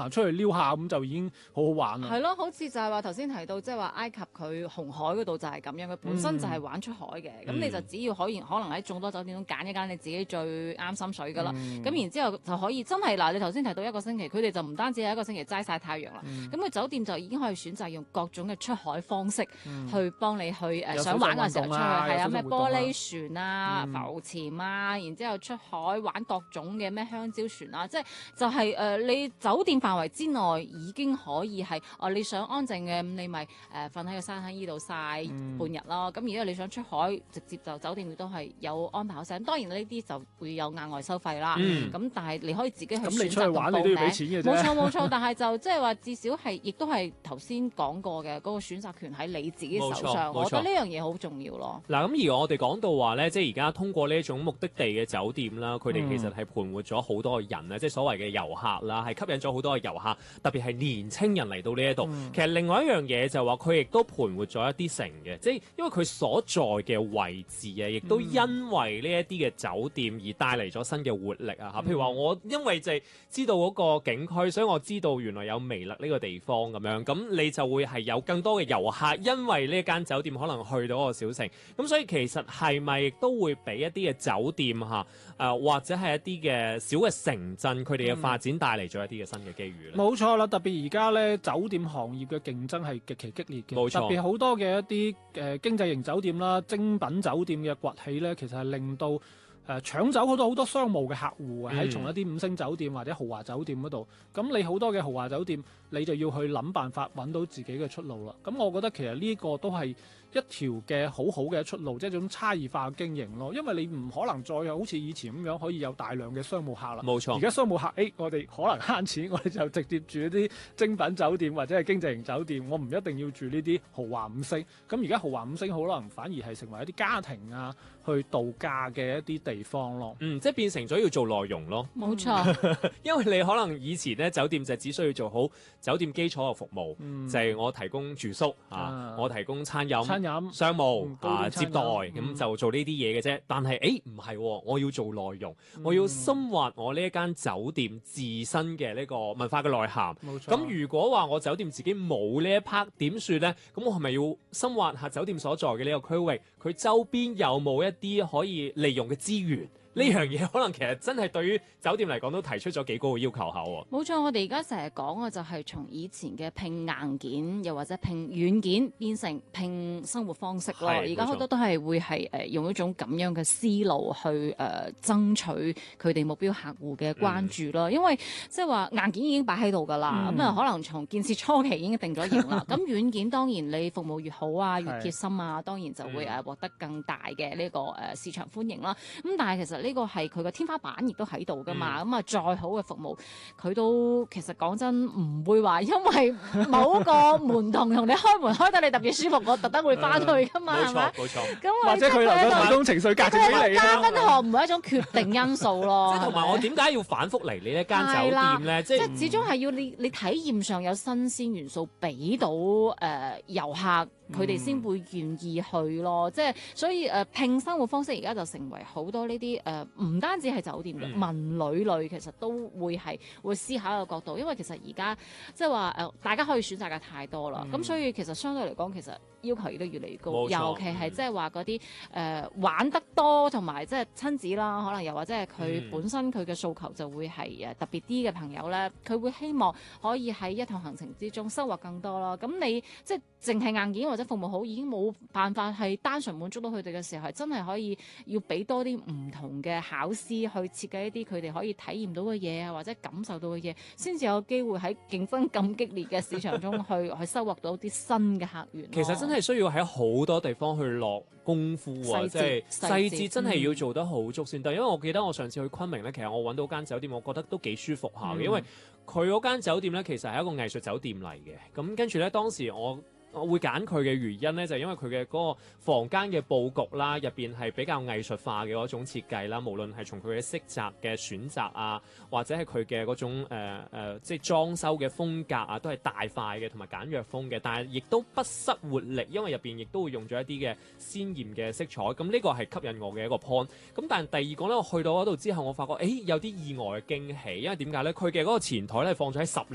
行出去撩下咁就已經好好玩啦。 係咯，好似就係話頭先提到，即係話埃及佢紅海嗰度就係咁樣，佢本身就係玩出海嘅。咁、你就只要可能喺眾多酒店中揀一間你自己最啱心水噶啦。咁、然之後就可以真係嗱，你頭先提到一個星期，佢哋就唔單止係一個星期齋曬太陽啦。咁佢、酒店就已經可以選擇用各種嘅出海方式去幫你去想玩嘅時候出去，係啊咩玻璃船啊、浮潛啊，然之後出海玩各種嘅咩香蕉船啊，即係就係、你酒店範圍之內已經可以係你想安靜嘅，咁你咪瞓喺個沙灘依度曬半日咯。咁如果你想出海，直接就酒店亦都係有安排好晒。當然呢啲就會有額外收費啦。咁但係你可以自己去選擇咁你出去玩你都要俾錢嘅啫。 冇錯，但係就即係話至少係，亦都係頭先講過嘅嗰個選擇權喺你自己手上。我覺得呢樣嘢好重要咯。 嗱，咁而我哋講到話咧，即係而家通過呢一種目的地嘅酒店啦，佢哋其實係盤活咗好多嘅人啊，即係所謂嘅遊客啦，係吸引咗好多嘅遊客，特別係年青人嚟到呢一度。其實另外一樣嘢就係話佢亦都盤活咗一啲城嘅，即係因為佢所在嘅位置啊，亦都因為呢一啲嘅酒店而帶嚟咗新嘅活力啊嚇。譬如話我因為就係知道嗰個景區，所以我知道原來有微勒呢個地方咁樣，咁你就會係有更多嘅遊客，因為呢一間酒店可能去到個小城，咁所以其實係咪亦都會俾一啲嘅酒店嚇或者係一啲嘅小嘅城鎮，佢哋嘅發展帶嚟咗一啲嘅新嘅機遇咧？ 冇錯啦，特別而家咧酒店行業嘅競爭係極其激烈嘅， 冇錯特別好多嘅一啲經濟型酒店啦、精品酒店嘅崛起咧，其實係令到搶走好多商務嘅客戶喺從一啲五星酒店或者豪華酒店嗰度，咁你好多嘅豪華酒店，你就要去諗辦法揾到自己嘅出路啦。咁我覺得其實呢個都係一條嘅好嘅出路，即係一種差異化嘅經營咯。因為你唔可能再好似以前咁樣可以有大量嘅商務客啦。 冇錯， 而家商務客，我哋可能慳錢，我哋就直接住一啲精品酒店或者係經濟型酒店，我唔一定要住呢啲豪華五星。咁而家豪華五星可能反而係成為一啲家庭啊去度假嘅一啲地方咯。 即係變成咗要做內容咯。 冇錯， 因為你可能以前咧酒店就只需要做好酒店基礎嘅服務，就係我提供住宿我提供餐飲、商務接待，咁就做呢啲嘢嘅啫。但係唔係，我要做內容，我要深挖我呢一間酒店自身嘅呢個文化嘅內涵。 冇錯。 咁如果話我酒店自己冇呢一 part 點算呢？咁我係咪要深挖下酒店所在嘅呢個區域，佢周邊有冇一啲可以利用嘅資源？呢樣嘢可能其實真係對於酒店嚟講都提出咗幾高嘅要求下喎。 冇錯，我哋而家成日講嘅就係從以前嘅拼硬件，又或者拼軟件，變成拼生活方式咯。而家好多都係會係用一種咁樣嘅思路去爭取佢哋目標客戶嘅關注咯。因為即係話硬件已經擺喺度㗎啦，咁可能從建設初期已經定咗型啦。咁軟件當然你服務越好啊，越貼心啊，當然就會獲得更大嘅呢個市場歡迎啦。咁但係其實呢個係佢個天花板亦都喺度噶嘛，咁再好嘅服務，佢都其實講真唔會話因為某個門童同你開門開得你特別舒服，我特登會翻去噶嘛，係咪？ 冇錯。 咁或者佢能夠提供情緒價值俾你加分項唔係一種決定因素咯。 即係同埋我點解要反覆嚟呢一間酒店咧？即係始終係要你體驗上有新鮮元素俾到遊客。佢哋先會願意去咯，即係所以拼生活方式而家就成為好多呢啲唔單止係酒店嘅文旅類，其實都會思考一個角度，因為其實而家即係話大家可以選擇嘅太多啦，咁所以其實相對嚟講，其實要求亦都越嚟越高，尤其係即係話嗰啲玩得多同埋即係親子啦，可能又或者係佢本身佢嘅訴求就會係特別啲嘅朋友咧，佢會希望可以喺一趟行程之中收穫更多啦。咁你即係淨係硬件或者服務好已經冇辦法係單純滿足到佢哋嘅時候，係真係可以要俾多啲唔同嘅巧思去設計一啲佢哋可以體驗到嘅嘢啊，或者感受到嘅嘢，先至有機會喺競爭咁激烈嘅市場中去收穫到啲新嘅客源。 其實真係需要喺好多地方去落功夫啊，即係細節真係要做得好足先得。因為我記得我上次去昆明咧，其實我揾到間酒店，我覺得都幾舒服下嘅，因為佢嗰間酒店咧其實係一個藝術酒店嚟嘅。咁跟住咧，當時我會揀佢嘅原因咧，就係因為佢嘅嗰個房間嘅佈局啦，入邊係比較藝術化嘅嗰種設計啦。無論係從佢嘅色澤嘅選擇啊，或者係佢嘅嗰種即係裝修嘅風格啊，都係大塊嘅同埋簡約風嘅。但係亦都不失活力，因為入邊亦都會用咗一啲嘅鮮豔嘅色彩。咁呢個係吸引我嘅一個 point。咁但係第二個咧，我去到嗰度之後，我發覺有啲意外嘅驚喜，因為點解咧？佢嘅嗰個前台咧放咗喺10